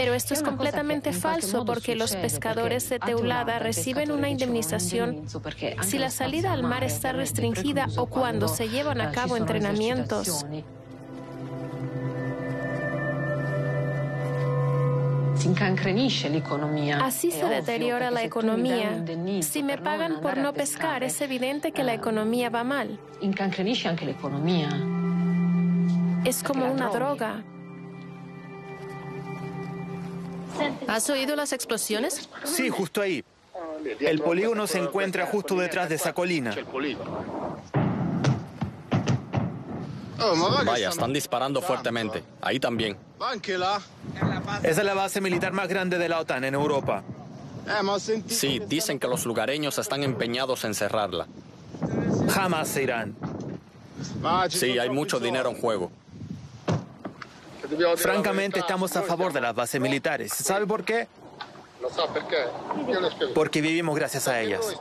Pero esto es completamente falso porque los pescadores de teulada reciben una indemnización si la salida al mar está restringida o cuando se llevan a cabo entrenamientos. Así se deteriora la economía. Si me pagan por no pescar, es evidente que la economía va mal. Es como una droga. ¿Has oído las explosiones? Sí, justo ahí. El polígono se encuentra justo detrás de esa colina. Vaya, están disparando fuertemente. Ahí también. Esa es la base militar más grande de la OTAN en Europa. Sí, dicen que los lugareños están empeñados en cerrarla. Jamás se irán. Sí, hay mucho dinero en juego. Francamente, estamos a favor de las bases militares. ¿Sabe por qué? Porque vivimos gracias a ellas.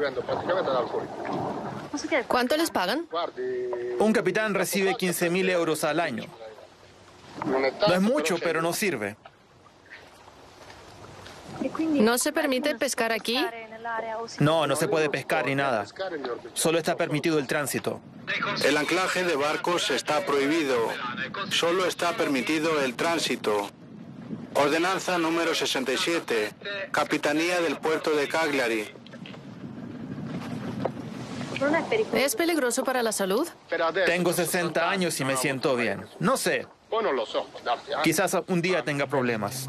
¿Cuánto les pagan? Un capitán recibe 15.000 euros al año. No es mucho, pero no sirve. ¿No se permite pescar aquí? No, no se puede pescar ni nada. Solo está permitido el tránsito. El anclaje de barcos está prohibido. Solo está permitido el tránsito. Ordenanza número 67. Capitanía del puerto de Cagliari. ¿Es peligroso para la salud? Tengo 60 años y me siento bien. No sé. Quizás un día tenga problemas.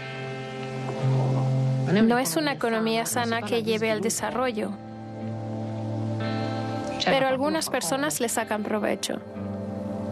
No es una economía sana que lleve al desarrollo. Pero algunas personas le sacan provecho.